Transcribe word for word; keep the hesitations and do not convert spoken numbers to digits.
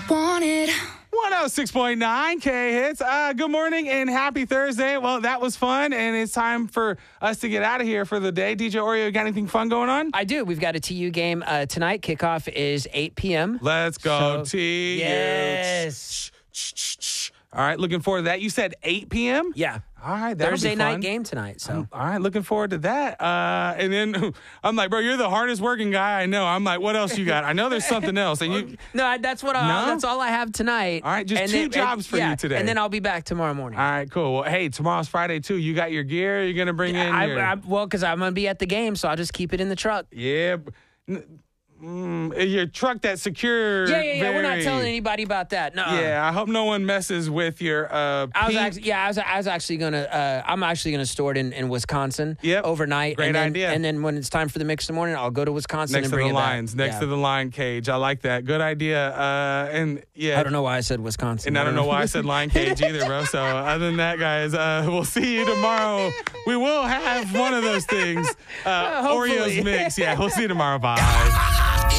wanted. one oh six point nine K Hits. Uh, good morning and happy Thursday. Well, that was fun, and it's time for us to get out of here for the day. D J Oreo, you got anything fun going on? I do. We've got a T U game uh, tonight. Kickoff is eight p.m. Let's go, So- T U. Yes. Shh, shh, shh. All right, looking forward to that. You said eight p.m.? Yeah. All right, that'll Thursday be night fun. game tonight. So All right, looking forward to that. Uh, and then I'm like, bro, you're the hardest working guy I know. I'm like, what else you got? I know there's something else. And you, no, I- that's what I, No? that's all I have tonight. All right, just And two then- jobs and- for yeah, you today. and then I'll be back tomorrow morning. all right, cool. Well, hey, tomorrow's Friday too. You got your gear. You're gonna bring in I, your I, well, because I'm gonna be at the game, so I'll just keep it in the truck. yeah. b- n- Mm, your truck that's secure. Yeah, yeah, yeah. We're not very- telling anybody about that. No. Yeah, I hope no one messes with your. Uh, I was pink- actually, yeah, I was, I was actually gonna, uh, I'm actually gonna store it in, in Wisconsin. Yep. Overnight. Great and then, idea. And then when it's time for the mix in the morning, I'll go to Wisconsin next and to bring the it back. lines, next Yeah. to the line cage. I like that. Good idea. Uh, and yeah, I don't know why I said Wisconsin. And I don't know why I said line cage either, bro. So other than that, guys, uh, we'll see you tomorrow. We will have one of those things. Uh, Hopefully. Oreos mix. Yeah, we'll see you tomorrow. Bye.